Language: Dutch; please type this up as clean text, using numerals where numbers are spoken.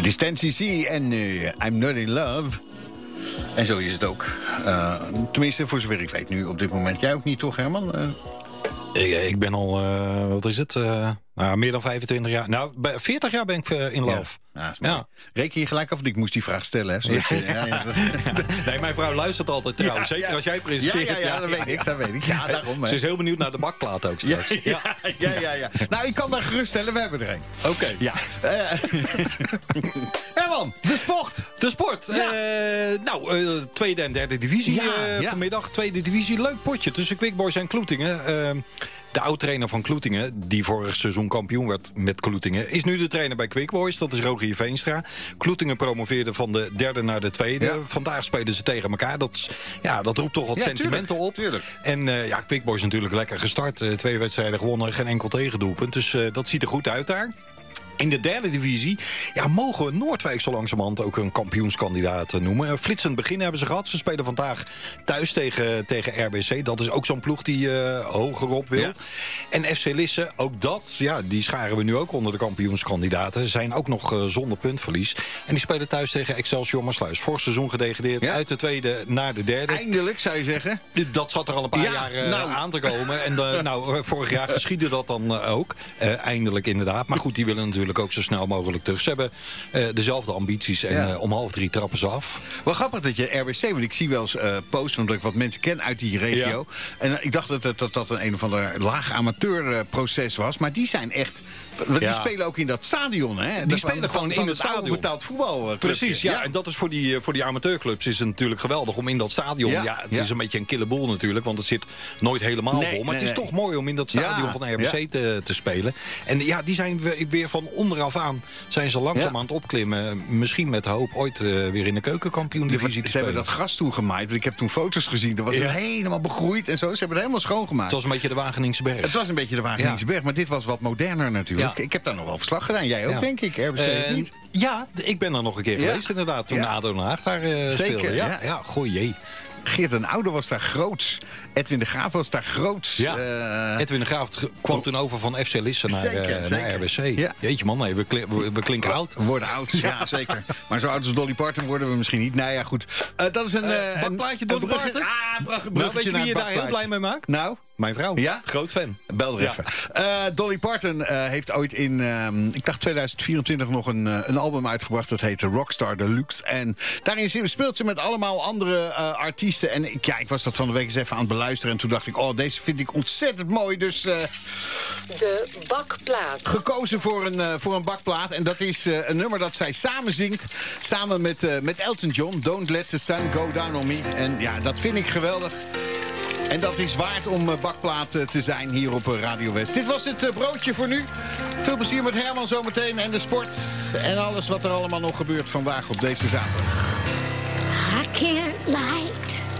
Het is 10cc en I'm Not In Love. En zo is het ook. Tenminste, voor zover ik weet nu op dit moment. Jij ook niet, toch, Herman? Ik ben al, wat is het? Meer dan 25 jaar. Nou, 40 jaar ben ik in love. Ja. Reken je gelijk af, want ik moest die vraag stellen. Hè, Nee, mijn vrouw luistert altijd trouwens. Zeker als jij presenteert. Ja, dat weet ik. Ja, daarom. Ze is heel benieuwd naar de bakplaat ook straks. Ja. Nou, ik kan daar geruststellen, we hebben er een. Oké. Ja. Herman, de sport. Ja. Tweede en derde divisie vanmiddag. Tweede divisie, leuk potje tussen Quick Boys en Kloetingen. De oud-trainer van Kloetingen, die vorig seizoen kampioen werd met Kloetingen, is nu de trainer bij Quick Boys. Dat is Rogier Veenstra. Kloetingen promoveerde van de derde naar de tweede. Ja. Vandaag spelen ze tegen elkaar. Dat roept toch wat sentimenten op. Tuurlijk. En Quick Boys natuurlijk lekker gestart. 2 wedstrijden gewonnen, geen enkel tegendoelpunt. Dus dat ziet er goed uit daar. In de derde divisie mogen we Noordwijk zo langzamerhand ook een kampioenskandidaat noemen. Een flitsend begin hebben ze gehad. Ze spelen vandaag thuis tegen RBC. Dat is ook zo'n ploeg die hogerop wil. Ja. En FC Lisse, ook dat, die scharen we nu ook onder de kampioenskandidaten. Zijn ook nog zonder puntverlies. En die spelen thuis tegen Excelsior Maassluis. Vorig seizoen gedegradeerd uit de tweede naar de derde. Eindelijk, zou je zeggen. Dat zat er al een paar jaar aan te komen. En vorig jaar geschiedde dat dan ook. Eindelijk inderdaad. Maar goed, die willen natuurlijk ook zo snel mogelijk terug. Ze hebben dezelfde ambities en om 2:30 trappen ze af. Wel grappig dat je RBC, want ik zie wel eens posts, omdat ik wat mensen ken uit die regio. Ja. En ik dacht dat een of ander laag amateurproces was, maar die zijn echt. Die spelen ook in dat stadion, hè? Die spelen gewoon in het stadion. Betaald voetbal. Precies, ja. En dat is voor die amateurclubs is het natuurlijk geweldig om in dat stadion. Het is een beetje een kille boel natuurlijk, want het zit nooit helemaal vol. Maar het is toch mooi om in dat stadion van RBC te spelen. En die zijn weer van onderaf aan zijn ze langzaam aan het opklimmen. Misschien met de hoop ooit weer in de keukenkampioen-divisie te spelen. Ze hebben dat gras toegemaaid. Ik heb toen foto's gezien. Dat was helemaal begroeid en zo. Ze hebben het helemaal schoongemaakt. Het was een beetje de Wageningse berg. Het was een beetje de Wageningse berg, maar dit was wat moderner natuurlijk. Ja. Ik heb daar nog wel verslag gedaan. Jij ook, denk ik. RBC niet? Ja, ik ben er nog een keer geweest inderdaad. Toen ADO Den Haag daar speelde. Ja, goeie jee. Geert den Oude was daar groots. Edwin de Graaf was daar groots. Ja. Edwin de Graaf kwam toen over van FC Lisse naar RBC. Ja. Jeetje man, nee, we klinken oud. We worden oud, ja zeker. Maar zo oud als Dolly Parton worden we misschien niet. Nou ja, goed. Dat is een bakplaatje Dolly Parton. Weet je wie je daar heel blij mee maakt? Nou? Mijn vrouw. Ja? Groot fan. Bel er even. Dolly Parton heeft ooit in, ik dacht 2024 nog een album uitgebracht. Dat heette Rockstar Deluxe. En daarin speelt ze met allemaal andere artiesten. En ik was dat van de week eens even aan het beluisteren. En toen dacht ik, deze vind ik ontzettend mooi. Dus de bakplaat. Gekozen voor een bakplaat. En dat is een nummer dat zij samen zingt. Samen met Elton John. Don't Let the Sun Go Down on Me. En dat vind ik geweldig. En dat is waard om bakplaat te zijn hier op Radio West. Dit was het broodje voor nu. Veel plezier met Herman zometeen en de sport. En alles wat er allemaal nog gebeurt vandaag op deze zaterdag. I can't light